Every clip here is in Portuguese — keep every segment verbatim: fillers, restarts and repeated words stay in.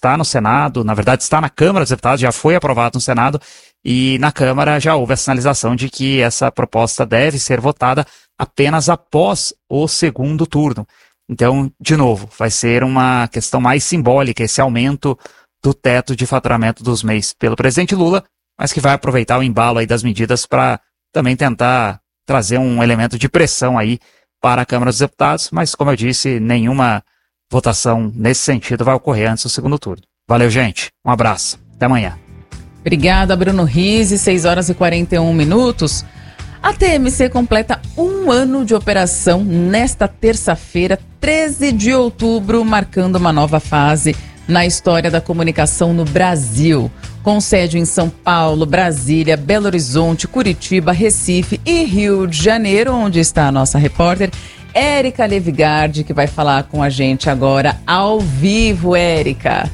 está no Senado, na verdade está na Câmara dos Deputados, já foi aprovado no Senado, e na Câmara já houve a sinalização de que essa proposta deve ser votada apenas após o segundo turno. Então, de novo, vai ser uma questão mais simbólica, esse aumento do teto de faturamento dos M E Is pelo presidente Lula, mas que vai aproveitar o embalo aí das medidas para também tentar trazer um elemento de pressão aí para a Câmara dos Deputados, mas como eu disse, nenhuma votação nesse sentido vai ocorrer antes do segundo turno. Valeu, gente. Um abraço. Até amanhã. Obrigada, Bruno Rizzi. seis horas e quarenta e um minutos. A T M C completa um ano de operação nesta terça-feira, treze de outubro, marcando uma nova fase na história da comunicação no Brasil. Com sede em São Paulo, Brasília, Belo Horizonte, Curitiba, Recife e Rio de Janeiro, onde está a nossa repórter Érica Levigardi, que vai falar com a gente agora ao vivo. Érica.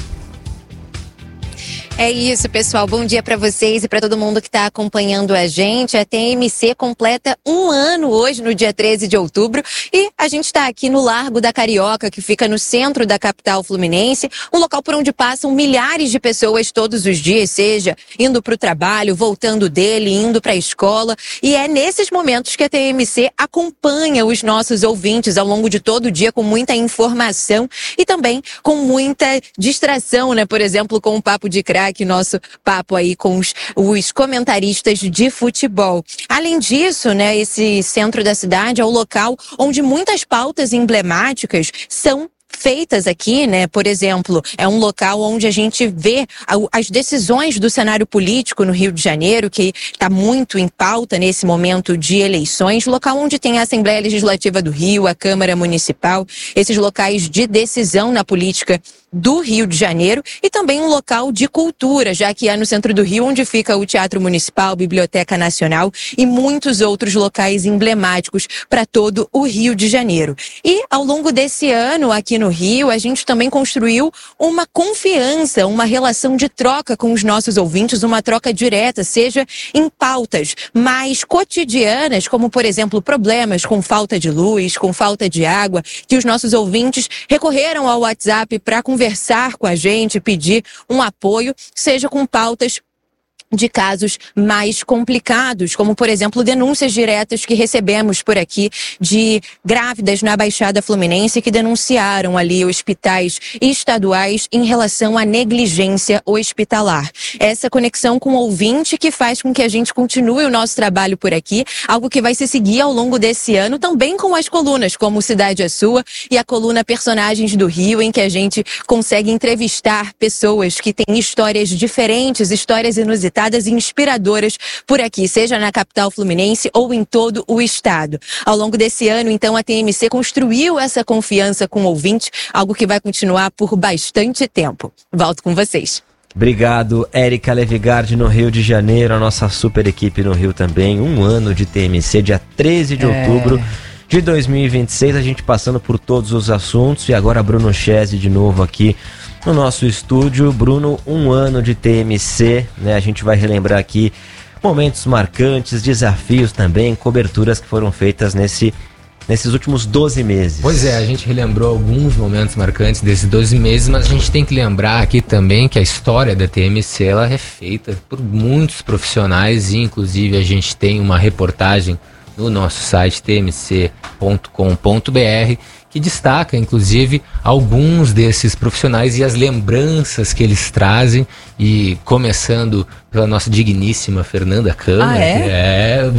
É isso, pessoal. Bom dia para vocês e para todo mundo que está acompanhando a gente. A T M C completa um ano hoje, no dia treze de outubro, e a gente está aqui no Largo da Carioca, que fica no centro da capital fluminense, um local por onde passam milhares de pessoas todos os dias, seja indo para o trabalho, voltando dele, indo para a escola. E é nesses momentos que a T M C acompanha os nossos ouvintes ao longo de todo o dia com muita informação e também com muita distração, né? Por exemplo, com o Papo de Craque, nosso papo aí com os, os comentaristas de futebol. Além disso, né, esse centro da cidade é o local onde muitas pautas emblemáticas são feitas aqui, né? Por exemplo, é um local onde a gente vê as decisões do cenário político no Rio de Janeiro, que está muito em pauta nesse momento de eleições, local onde tem a Assembleia Legislativa do Rio, a Câmara Municipal, esses locais de decisão na política do Rio de Janeiro, e também um local de cultura, já que é no centro do Rio onde fica o Teatro Municipal, Biblioteca Nacional e muitos outros locais emblemáticos para todo o Rio de Janeiro. E ao longo desse ano aqui no Rio, a gente também construiu uma confiança, uma relação de troca com os nossos ouvintes, uma troca direta, seja em pautas mais cotidianas, como por exemplo problemas com falta de luz, com falta de água, que os nossos ouvintes recorreram ao WhatsApp para conversar conversar com a gente, pedir um apoio, seja com pautas de casos mais complicados, como, por exemplo, denúncias diretas que recebemos por aqui de grávidas na Baixada Fluminense que denunciaram ali hospitais estaduais em relação à negligência hospitalar. Essa conexão com o ouvinte que faz com que a gente continue o nosso trabalho por aqui, algo que vai se seguir ao longo desse ano, também com as colunas, como Cidade é Sua e a coluna Personagens do Rio, em que a gente consegue entrevistar pessoas que têm histórias diferentes, histórias inusitadas e inspiradoras por aqui, seja na capital fluminense ou em todo o estado. Ao longo desse ano, então, a T M C construiu essa confiança com o ouvinte, algo que vai continuar por bastante tempo. Volto com vocês. Obrigado, Érica Levigardi, no Rio de Janeiro, a nossa super equipe no Rio também. Um ano de T M C, dia treze de É... outubro de dois mil e vinte e seis, a gente passando por todos os assuntos. E agora Bruno Chese de novo aqui no nosso estúdio. Bruno, um ano de T M C, né? A gente vai relembrar aqui momentos marcantes, desafios também, coberturas que foram feitas nesse, nesses últimos doze meses. Pois é, a gente relembrou alguns momentos marcantes desses doze meses, mas a gente tem que lembrar aqui também que a história da T M C ela é feita por muitos profissionais, e inclusive a gente tem uma reportagem no nosso site t m c ponto com ponto b r que destaca, inclusive, alguns desses profissionais e as lembranças que eles trazem, e começando pela nossa digníssima Fernanda Câmara, ah, é? que é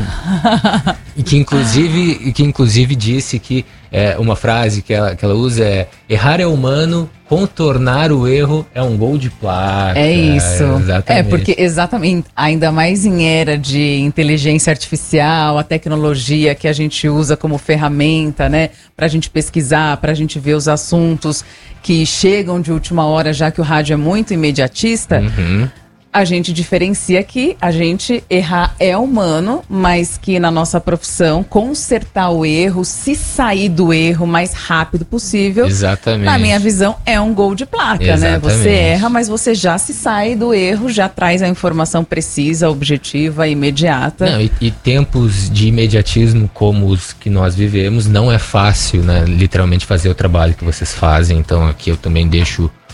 e que inclusive, e que inclusive disse que é, uma frase que ela, que ela usa é: errar é humano, contornar o erro é um gol de placa. É isso. Exatamente. É, porque exatamente, ainda mais em era de inteligência artificial, a tecnologia que a gente usa como ferramenta, né, pra gente pesquisar, pra gente ver os assuntos que chegam de última hora, já que o rádio é muito imediatista. Uhum. A gente diferencia que a gente errar é humano, mas que na nossa profissão, consertar o erro, se sair do erro o mais rápido possível, exatamente, na minha visão, é um gol de placa, exatamente, né? Você erra, mas você já se sai do erro, já traz a informação precisa, objetiva, imediata. Não, e, e tempos de imediatismo como os que nós vivemos, não é fácil, né? Literalmente fazer o trabalho que vocês fazem. Então aqui eu também deixo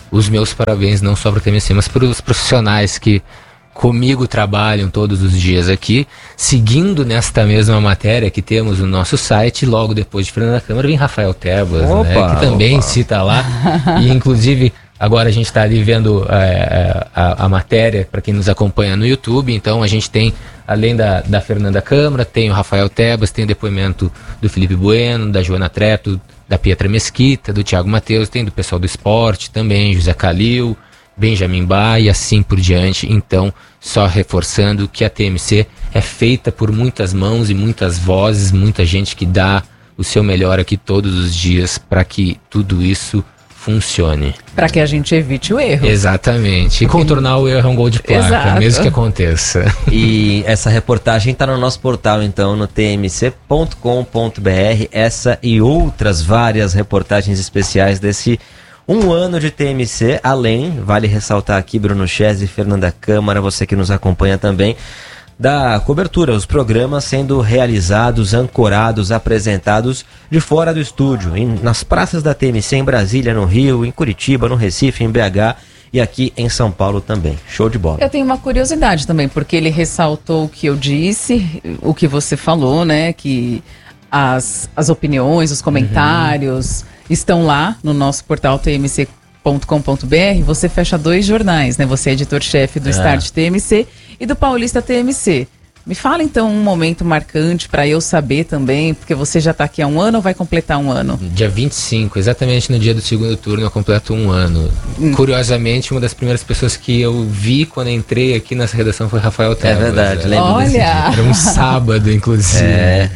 os meus parabéns não só para a T M C, mas para os profissionais que comigo trabalham todos os dias aqui, seguindo nesta mesma matéria que temos no nosso site. Logo depois de Fernanda Câmara vem Rafael Tebas, Opa, né, que também opa. cita lá, e inclusive agora a gente está ali vendo é, a, a matéria para quem nos acompanha no YouTube. Então a gente tem, além da, da Fernanda Câmara, tem o Rafael Tebas, tem o depoimento do Felipe Bueno, da Joana Treto, da Pietra Mesquita, do Thiago Matheus, tem do pessoal do esporte também, José Calil, Benjamin Bá e assim por diante. Então, só reforçando que a T M C é feita por muitas mãos e muitas vozes, muita gente que dá o seu melhor aqui todos os dias para que tudo isso funcione. Para que a gente evite o erro. Exatamente. E contornar o erro é um gol de placa, Exato. mesmo que aconteça. E essa reportagem está no nosso portal, então, no t m c ponto com ponto b r. Essa e outras várias reportagens especiais desse um ano de T M C. Além, vale ressaltar aqui, Bruno Chese e Fernanda Câmara, você que nos acompanha também, da cobertura, os programas sendo realizados, ancorados, apresentados de fora do estúdio, em, nas praças da T M C, em Brasília, no Rio, em Curitiba, no Recife, em B H e aqui em São Paulo também. Show de bola. Eu tenho uma curiosidade também, porque ele ressaltou o que eu disse, o que você falou, né, que as, as opiniões, os comentários uhum. estão lá no nosso portal t m c ponto com ponto b r. Você fecha dois jornais, né? Você é editor-chefe do é. Start T M C e do Paulista T M C. Me fala então um momento marcante para eu saber também, porque você já está aqui há um ano ou vai completar um ano? Dia vinte e cinco, exatamente no dia do segundo turno, eu completo um ano. Hum. Curiosamente, uma das primeiras pessoas que eu vi quando entrei aqui nessa redação foi Rafael Tebas. É verdade, lembro Olha. desse dia. Era um sábado, inclusive. É.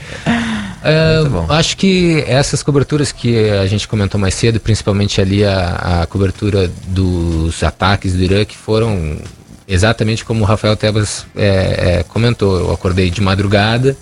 Uh, acho que essas coberturas que a gente comentou mais cedo, principalmente ali a, a cobertura dos ataques do Irã, que foram exatamente como o Rafael Tebas é, é, comentou. Eu acordei de madrugada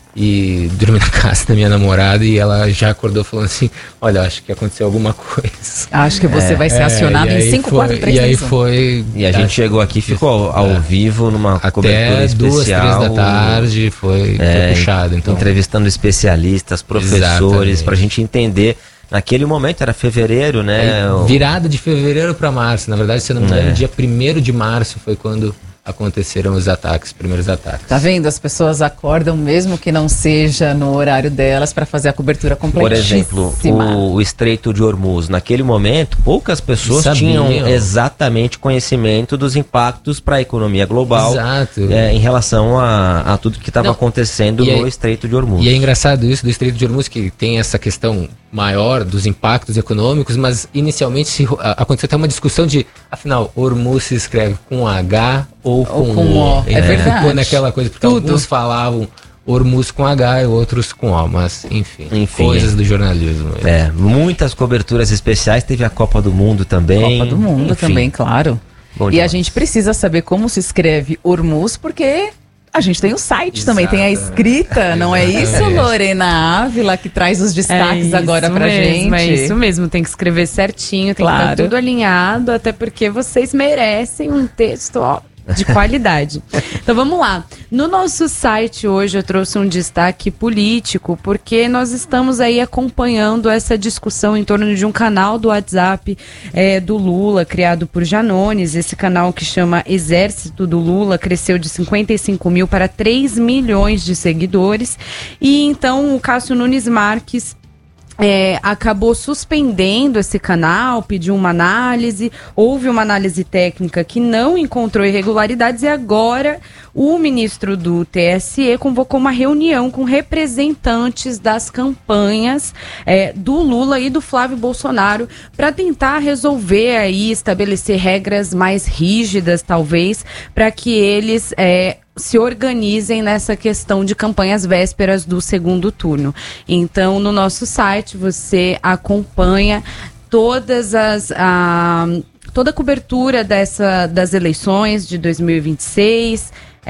e dormi na casa da minha namorada e ela já acordou falando assim: olha, acho que aconteceu alguma coisa. Acho que você é, vai ser acionado é, em cinco, quatro, três, E aí foi... E a gente chegou aqui, ficou ao, ao é, vivo numa cobertura até duas, especial. três da tarde, foi, é, foi puxado. Então. Entrevistando especialistas, professores, para a gente entender. Naquele momento era fevereiro, né? Aí, virada de fevereiro para março. Na verdade, se eu não me engano, é. dia primeiro de março foi quando aconteceram os ataques, os primeiros ataques. Tá vendo? As pessoas acordam mesmo que não seja no horário delas para fazer a cobertura completa. Por exemplo, o, o Estreito de Hormuz, naquele momento, poucas pessoas Sabiam. tinham exatamente conhecimento dos impactos para a economia global. Exato. É, em relação a, a tudo que estava acontecendo no é, Estreito de Hormuz. E é engraçado isso do Estreito de Hormuz, que tem essa questão maior dos impactos econômicos, mas inicialmente se, a, aconteceu até uma discussão de, afinal, Hormuz se escreve com H ou com, ou com O. É, é verdade. Ficou naquela coisa, porque Tudo. alguns falavam Hormuz com H e outros com O, mas enfim, enfim coisas é. do jornalismo. É, muitas coberturas especiais, teve a Copa do Mundo também. Copa do Mundo enfim. também, claro. Bom e demais. A gente precisa saber como se escreve Hormuz, porque a gente tem o site Exato. também, tem a escrita, não é isso, Lorena Ávila, que traz os destaques é agora pra mesmo, gente? É isso mesmo, tem que escrever certinho, tem claro. que estar tudo alinhado, até porque vocês merecem um texto, ó, de qualidade. Então vamos lá. No nosso site hoje eu trouxe um destaque político, porque nós estamos aí acompanhando essa discussão em torno de um canal do WhatsApp é, do Lula, criado por Janones. Esse canal que chama Exército do Lula cresceu de cinquenta e cinco mil para três milhões de seguidores. E então o Cássio Nunes Marques É, acabou suspendendo esse canal, pediu uma análise, houve uma análise técnica que não encontrou irregularidades e agora o ministro do T S E convocou uma reunião com representantes das campanhas é, do Lula e do Flávio Bolsonaro para tentar resolver aí, estabelecer regras mais rígidas, talvez, para que eles é, se organizem nessa questão de campanhas vésperas do segundo turno. Então, no nosso site, você acompanha todas as... A, toda a cobertura dessa, das eleições de dois mil e vinte e seis,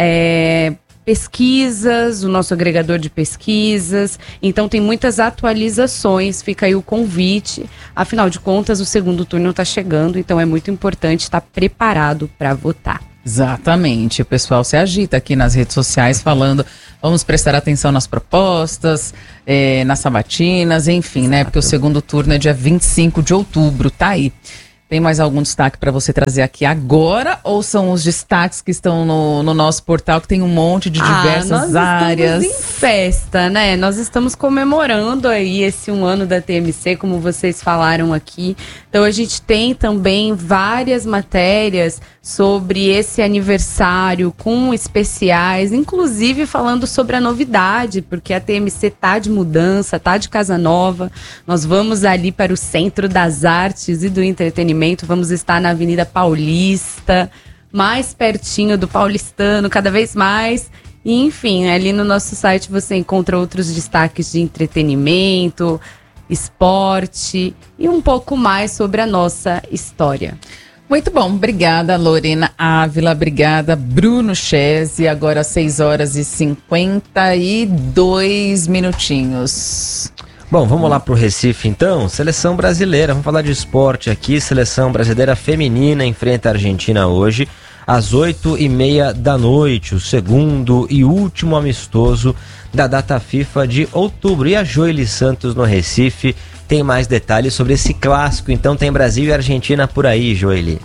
é, pesquisas, o nosso agregador de pesquisas. Então, tem muitas atualizações, fica aí o convite. Afinal de contas, o segundo turno está chegando, então é muito importante estar preparado para votar. Exatamente, o pessoal se agita aqui nas redes sociais falando, vamos prestar atenção nas propostas, é, nas sabatinas, enfim, Exato. né, porque o segundo turno é dia vinte e cinco de outubro, tá aí. Tem mais algum destaque para você trazer aqui agora? Ou são os destaques que estão no, no nosso portal, que tem um monte de diversas ah, nós áreas? Estamos em festa, né? Nós estamos comemorando aí esse um ano da T M C, como vocês falaram aqui. Então a gente tem também várias matérias sobre esse aniversário, com especiais, inclusive falando sobre a novidade, porque a T M C tá de mudança, tá de casa nova. Nós vamos ali para o Centro das Artes e do Entretenimento. Vamos estar na Avenida Paulista, mais pertinho do paulistano, cada vez mais. E, enfim, ali no nosso site você encontra outros destaques de entretenimento, esporte e um pouco mais sobre a nossa história. Muito bom, obrigada Lorena Ávila, obrigada Bruno Chese. Agora seis horas e cinquenta e dois minutinhos. Bom, vamos lá pro Recife então. Seleção brasileira, vamos falar de esporte aqui. Seleção brasileira feminina enfrenta a Argentina hoje às oito e meia da noite, o segundo e último amistoso da data FIFA de outubro. E a Joely Santos no Recife tem mais detalhes sobre esse clássico. Então tem Brasil e Argentina por aí, Joely.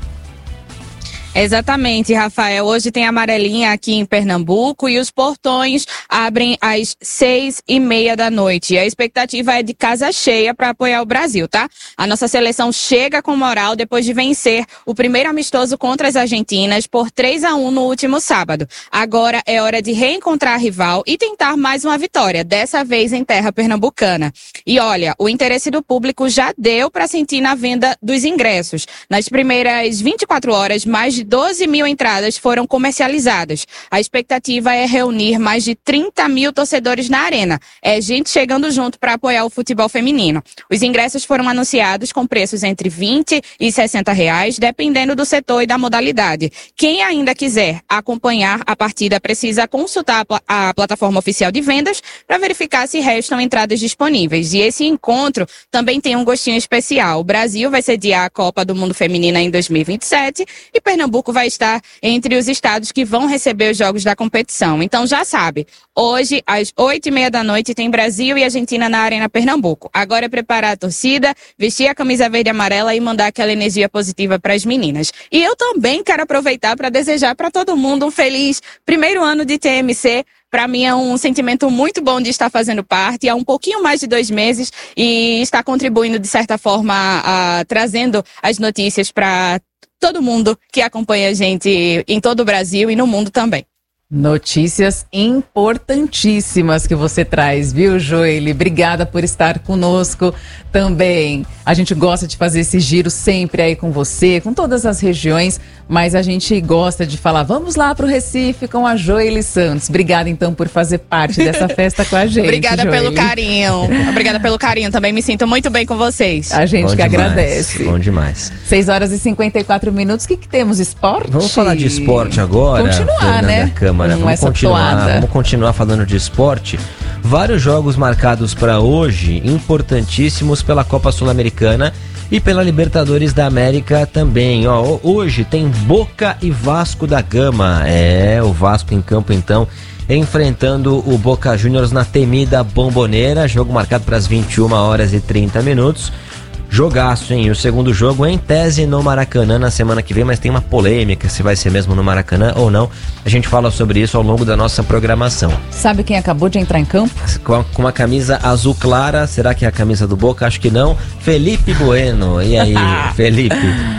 Exatamente, Rafael. Hoje tem amarelinha aqui em Pernambuco e os portões abrem às seis e meia da noite. A expectativa é de casa cheia para apoiar o Brasil, tá? A nossa seleção chega com moral depois de vencer o primeiro amistoso contra as argentinas por três a um no último sábado. Agora é hora de reencontrar a rival e tentar mais uma vitória, dessa vez em terra pernambucana. E olha, o interesse do público já deu para sentir na venda dos ingressos. Nas primeiras vinte e quatro horas, mais de doze mil entradas foram comercializadas. A expectativa é reunir mais de trinta mil torcedores na arena. É gente chegando junto para apoiar o futebol feminino. Os ingressos foram anunciados com preços entre vinte e sessenta reais, dependendo do setor e da modalidade. Quem ainda quiser acompanhar a partida precisa consultar a plataforma oficial de vendas para verificar se restam entradas disponíveis. E esse encontro também tem um gostinho especial. O Brasil vai sediar a Copa do Mundo Feminina em dois mil e vinte e sete e Pernambuco vai estar entre os estados que vão receber os jogos da competição. Então já sabe, hoje às oito e meia da noite tem Brasil e Argentina na Arena Pernambuco. Agora é preparar a torcida, vestir a camisa verde e amarela e mandar aquela energia positiva para as meninas. E eu também quero aproveitar para desejar para todo mundo um feliz primeiro ano de T M C. Para mim é um sentimento muito bom de estar fazendo parte, há um pouquinho mais de dois meses e está contribuindo de certa forma, a, a, trazendo as notícias para todo mundo que acompanha a gente em todo o Brasil e no mundo também. Notícias importantíssimas que você traz, viu, Joely? Obrigada por estar conosco também. A gente gosta de fazer esse giro sempre aí com você, com todas as regiões, mas a gente gosta de falar, vamos lá pro Recife com a Joely Santos. Obrigada, então, por fazer parte dessa festa com a gente, Obrigada Joely. pelo carinho. Obrigada pelo carinho. Também me sinto muito bem com vocês. A gente Bom que demais, agradece. Bom demais. seis horas e cinquenta e quatro minutos. O que que temos? Esporte? Vamos falar de esporte agora. Continuar, Fernanda né? Câmara. Com Vamos essa continuar, toada. vamos continuar falando de esporte. Vários jogos marcados para hoje, importantíssimos pela Copa Sul-Americana e pela Libertadores da América também. Ó, hoje tem Boca e Vasco da Gama. É, o Vasco em campo então, enfrentando o Boca Juniors na temida Bombonera. Jogo marcado para as vinte e uma horas e trinta minutos. Jogaço, hein? O segundo jogo é em tese no Maracanã na semana que vem, mas tem uma polêmica se vai ser mesmo no Maracanã ou não. A gente fala sobre isso ao longo da nossa programação. Sabe quem acabou de entrar em campo? Com, a, com uma camisa azul clara, será que é a camisa do Boca? Acho que não. Felipe Bueno. E aí, Felipe?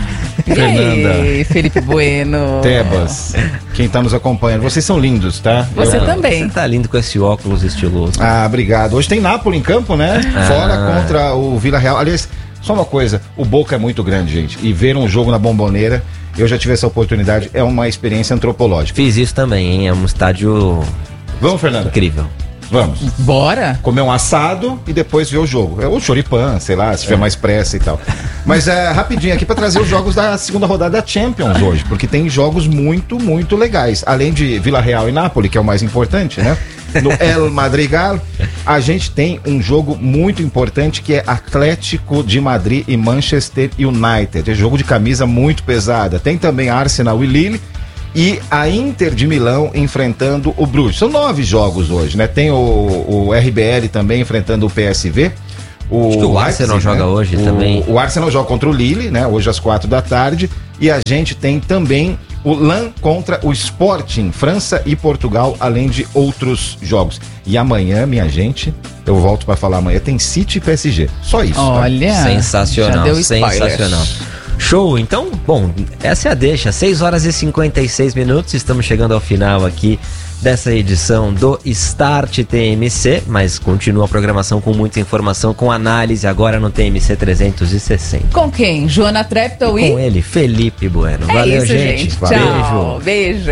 E aí, Felipe Bueno? Tebas, quem tá nos acompanhando, vocês são lindos, tá? Você Eu... também. Você tá lindo com esse óculos estiloso. Ah, obrigado. Hoje tem Napoli em campo, né? Ah. Fora contra o Vila Real. Aliás, só uma coisa, o Boca é muito grande, gente. E ver um jogo na Bombonera, eu já tive essa oportunidade, é uma experiência antropológica. Fiz isso também, hein? É um estádio Vamos, Fernanda? incrível. Vamos. Bora? Comer um assado e depois ver o jogo. É o choripan, sei lá, se tiver mais pressa e tal. Mas é rapidinho aqui para trazer os jogos da segunda rodada da Champions hoje, porque tem jogos muito, muito legais. Além de Vila Real e Napoli, que é o mais importante, né? No El Madrigal, a gente tem um jogo muito importante que é Atlético de Madrid e Manchester United. É jogo de camisa muito pesada. Tem também Arsenal e Lille. E a Inter de Milão enfrentando o Bruges. São nove jogos hoje, né? Tem o, o R B L também enfrentando o P S V. O, Acho que o Arsenal Leipzig, joga né? hoje o, também. O Arsenal joga contra o Lille, né? Hoje às quatro da tarde. E a gente tem também o Lan contra o Sporting, França e Portugal, além de outros jogos. E amanhã, minha gente, eu volto para falar amanhã, tem City e P S G. Só isso. Olha, tá? Sensacional, já deu spoiler. sensacional. Show, então, bom, essa é a deixa, seis horas e cinquenta e seis minutos, estamos chegando ao final aqui dessa edição do Start T M C, mas continua a programação com muita informação, com análise agora no T M C trezentos e sessenta. Com quem? Joana Treptow e... Com ele, Felipe Bueno. É Valeu, isso, gente. gente. Valeu. Tchau. Beijo.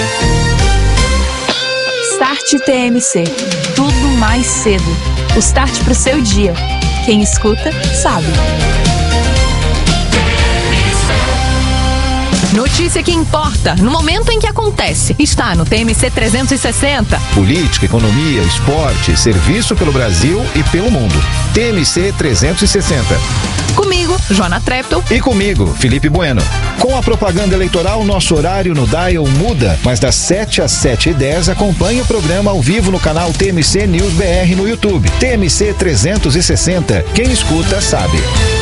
Start T M C. Tudo mais cedo. O start pro seu dia. Quem escuta, sabe. Notícia que importa, no momento em que acontece, está no T M C trezentos e sessenta. Política, economia, esporte, serviço pelo Brasil e pelo mundo. T M C trezentos e sessenta. Comigo, Joana Treptow. E comigo, Felipe Bueno. Com a propaganda eleitoral, nosso horário no Dial muda, mas das sete às sete e dez acompanhe o programa ao vivo no canal T M C News B R no YouTube. T M C trezentos e sessenta. Quem escuta, sabe.